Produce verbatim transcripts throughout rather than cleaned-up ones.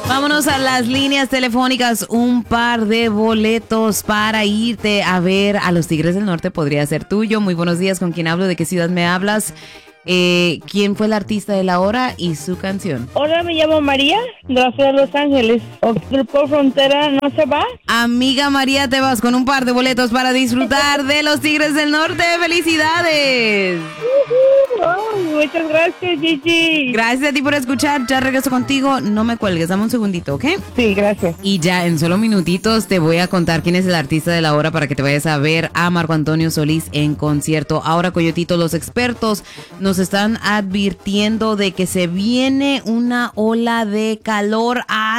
Vámonos a las líneas telefónicas. Un par de boletos para irte a ver a los Tigres del Norte podría ser tuyo. Muy buenos días, ¿con quién hablo? ¿De qué ciudad me hablas? Eh, ¿Quién fue el artista de la hora y su canción? Hola, me llamo María, de la ciudad de Los Ángeles. ¿O por frontera no se va? Amiga María, te vas con un par de boletos para disfrutar de los Tigres del Norte. ¡Felicidades! Uh-huh. Oh, muchas gracias, Gigi. Gracias a ti por escuchar. Ya regreso contigo. No me cuelgues, dame un segundito, ¿ok? Sí, gracias. Y ya en solo minutitos te voy a contar quién es el artista de la hora para que te vayas a ver a Marco Antonio Solís en concierto. Ahora, Coyotito, los expertos nos están advirtiendo de que se viene una ola de calor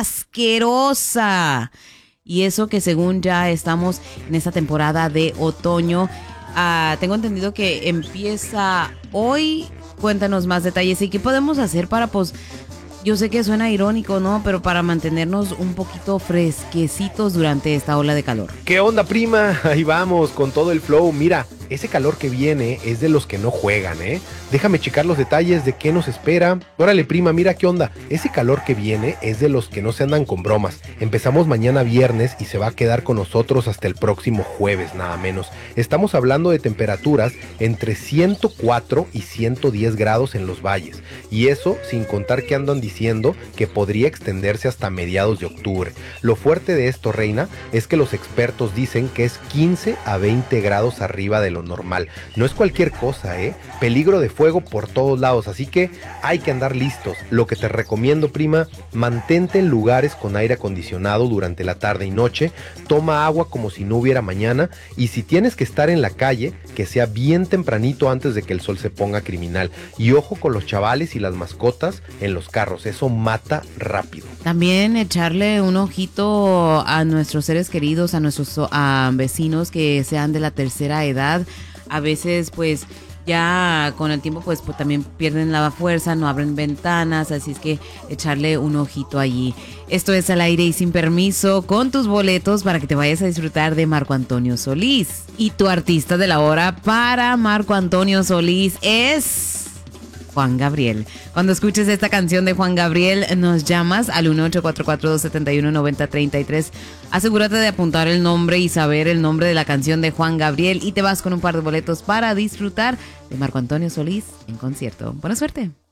asquerosa. Y eso que según ya estamos en esta temporada de otoño. Uh, tengo entendido que empieza hoy. Cuéntanos más detalles y qué podemos hacer para, pues, yo sé que suena irónico, ¿no? Pero para mantenernos un poquito fresquecitos durante esta ola de calor. ¿Qué onda, prima? Ahí vamos, con todo el flow. Mira, ese calor que viene es de los que no juegan, ¿eh? Déjame checar los detalles de qué nos espera. Órale, prima, mira qué onda. Ese calor que viene es de los que no se andan con bromas. Empezamos mañana viernes y se va a quedar con nosotros hasta el próximo jueves, nada menos. Estamos hablando de temperaturas entre ciento cuatro y ciento diez grados en los valles. Y eso sin contar que andan diciendo que podría extenderse hasta mediados de octubre. Lo fuerte de esto, reina, es que los expertos dicen que es quince a veinte grados arriba de lo normal. No es cualquier cosa, ¿eh? Peligro de fuego por todos lados, así que hay que andar listos. Lo que te recomiendo, prima, mantente en lugares con aire acondicionado durante la tarde y noche, toma agua como si no hubiera mañana, y si tienes que estar en la calle, que sea bien tempranito antes de que el sol se ponga criminal. Y ojo con los chavales y las mascotas en los carros, eso mata rápido. También echarle un ojito a nuestros seres queridos, a nuestros a vecinos que sean de la tercera edad. A veces, pues, ya con el tiempo pues, pues también pierden la fuerza, no abren ventanas, así es que echarle un ojito allí. Esto es Al Aire y Sin Permiso, con tus boletos para que te vayas a disfrutar de Marco Antonio Solís. Y tu artista de la hora para Marco Antonio Solís es Juan Gabriel. Cuando escuches esta canción de Juan Gabriel, nos llamas al uno ocho cuatro cuatro, dos siete uno, nueve cero tres tres. Asegúrate de apuntar el nombre y saber el nombre de la canción de Juan Gabriel y te vas con un par de boletos para disfrutar de Marco Antonio Solís en concierto. Buena suerte.